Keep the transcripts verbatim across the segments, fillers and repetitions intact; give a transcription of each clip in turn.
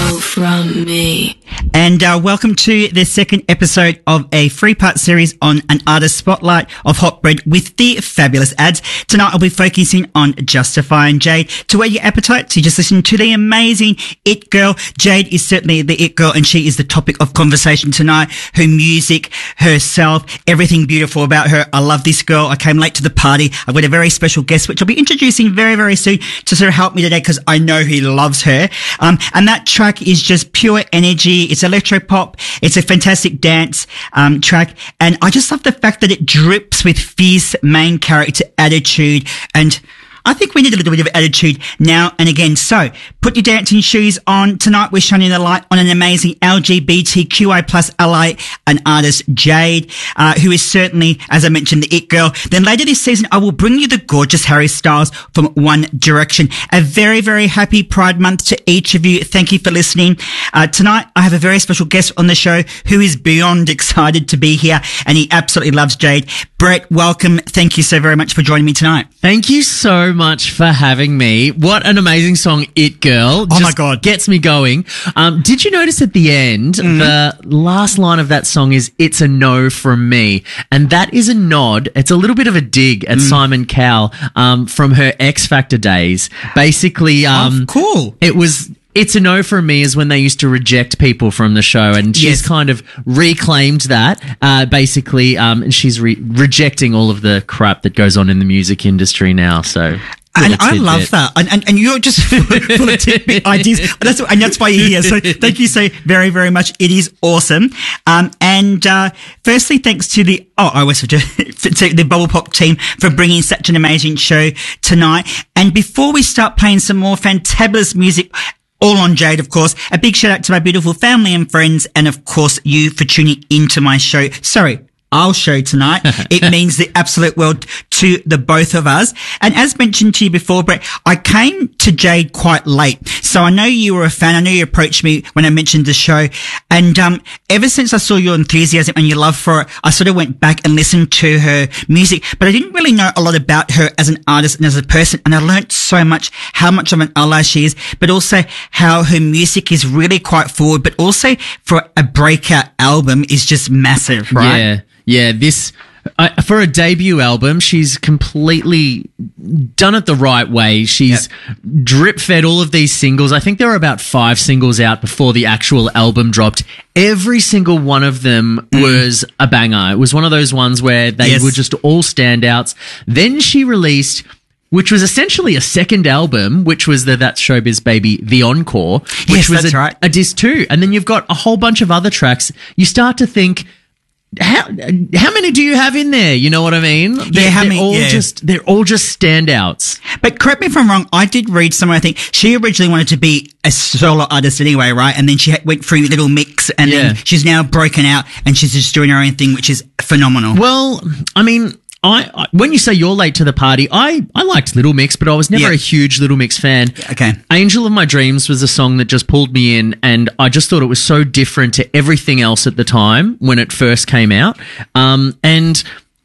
know from me. And uh, welcome to the second episode of a three-part series on an artist spotlight of Hot Bread with the fabulous ads. Tonight I'll be focusing on Justify, Jade. To whet your appetite, so you just listen to the amazing It Girl. Jade is certainly the It Girl, and she is the topic of conversation tonight. Her music, herself, everything beautiful about her. I love this girl. I came late to the party. I've got a very special guest, which I'll be introducing very, very soon to sort of help me today because I know he loves her. Um, and that track is just pure energy. It's electro pop. It's a fantastic dance um, track. And I just love the fact that it drips with fierce main character attitude, and I think we need a little bit of attitude now and again. So put your dancing shoes on. Tonight we're shining the light on an amazing L G B T Q I plus ally, an artist, Jade, uh, who is certainly, as I mentioned, the It Girl. Then later this season, I will bring you the gorgeous Harry Styles from One Direction. A very, very happy Pride Month to each of you. Thank you for listening. Uh, tonight I have a very special guest on the show who is beyond excited to be here, and he absolutely loves Jade. Brett, welcome. Thank you so very much for joining me tonight. Thank you so much for having me. What an amazing song, It Girl. Oh, my God. Gets me going. Um, did you notice at the end, mm. the last line of that song is, "It's a no from me." And that is a nod. It's a little bit of a dig at mm. Simon Cowell um, from her X Factor days. Basically, um, oh, cool. It was... It's a no from me is when they used to reject people from the show, and she's yes. kind of reclaimed that, uh, basically, um, and she's re- rejecting all of the crap that goes on in the music industry now, so... And I love that. And, and, and you're just full, full of tidbit ideas. That's, and that's why you're here. So thank you so very, very much. It is awesome. Um, and, uh, firstly, thanks to the, oh, I always have to, to the Bubble Pop team for bringing such an amazing show tonight. And before we start playing some more fantabulous music, all on Jade, of course, a big shout out to my beautiful family and friends, and of course you for tuning into my show. Sorry. Our show tonight. It means the absolute world to the both of us. And as mentioned to you before, Brett, I came to Jade quite late. So I know you were a fan. I know you approached me when I mentioned the show. And, um, ever since I saw your enthusiasm and your love for it, I sort of went back and listened to her music, but I didn't really know a lot about her as an artist and as a person. And I learned so much how much of an ally she is, but also how her music is really quite forward, but also for a breakout album is just massive, right? Yeah. Yeah, this, uh, for a debut album, she's completely done it the right way. She's yep. drip fed all of these singles. I think there were about five singles out before the actual album dropped. Every single one of them mm. was a banger. It was one of those ones where they yes. were just all standouts. Then she released, which was essentially a second album, which was the That's Showbiz Baby, The Encore, which yes, was that's a, right. a disc too. And then you've got a whole bunch of other tracks. You start to think, How how many do you have in there? You know what I mean? They're, yeah, how they're many? all Yeah. just they're all just standouts. But correct me if I'm wrong. I did read somewhere. I think she originally wanted to be a solo artist anyway, right? And then she went through Little Mix, and Yeah. then she's now broken out, and she's just doing her own thing, which is phenomenal. Well, I mean, I, I when you say you're late to the party, I I liked Little Mix, but I was never Yeah. a huge Little Mix fan. Okay. Angel of My Dreams was a song that just pulled me in, and I just thought it was so different to everything else at the time when it first came out. Um, and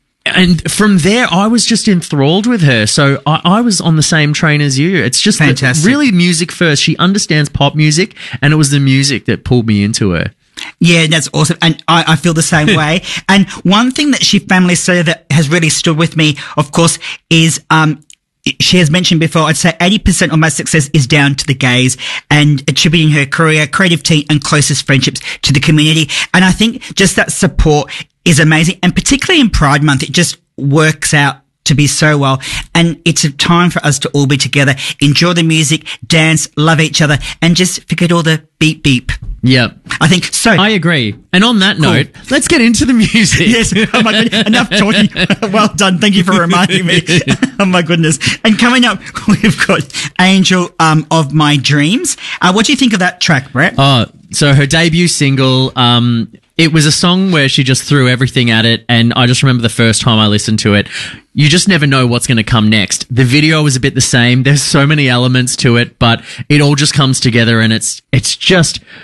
and from there, I was just enthralled with her. So I, I was on the same train as you. It's just Fantastic. really music first. She understands pop music, and it was the music that pulled me into her. Yeah, that's awesome. And I, I feel the same way. And one thing that she family said that has really stood with me, of course, is, um, she has mentioned before, I'd say eighty percent of my success is down to the gays, and attributing her career, creative team, and closest friendships to the community. And I think just that support is amazing. And particularly in Pride Month, it just works out to be so well. And it's a time for us to all be together, enjoy the music, dance, love each other, and just forget all the beep beep. Yep. I think so. I agree. And on that Cool. note, let's get into the music. Yes. Oh my goodness. Enough talking. Well done. Thank you for reminding me. Oh my goodness. And coming up, we've got Angel um, of My Dreams. Uh, what do you think of that track, Brett? Oh, so her debut single, um, it was a song where she just threw everything at it, and I just remember the first time I listened to it, you just never know what's going to come next. The video was a bit the same. There's so many elements to it, but it all just comes together, and it's it's just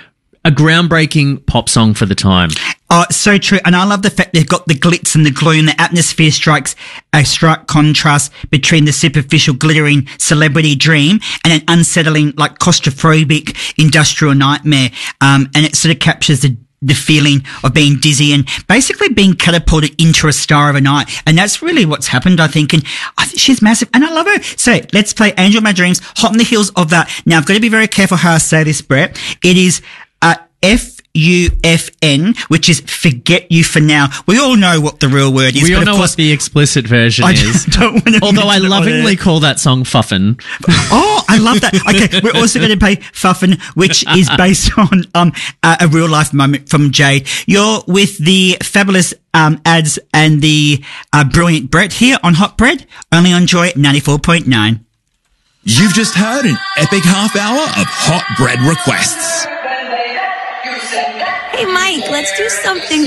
a groundbreaking pop song for the time. Oh, so true. And I love the fact they've got the glitz and the glue, and the atmosphere strikes a stark contrast between the superficial glittering celebrity dream and an unsettling, like claustrophobic industrial nightmare. Um, and it sort of captures the the feeling of being dizzy and basically being catapulted into a star of a night. And that's really what's happened, I think. And I think she's massive and I love her. So let's play Angel of My Dreams, hot on the heels of that. Now I've got to be very careful how I say this, Brett. It is, uh, F U F N, which is forget you for now. We all know what the real word is. We all but know of course, what the explicit version I is. Don't want to Although I mention it on lovingly air. call that song Fuffin. Oh, I love that. Okay, we're also going to play Fuffin, which is based on um a, a real life moment from Jade. You're with the fabulous um ads and the uh, brilliant Brett here on Hot Bread, only on Joy ninety-four point nine. You've just heard an epic half hour of Hot Bread requests. Hey, Mike, let's do something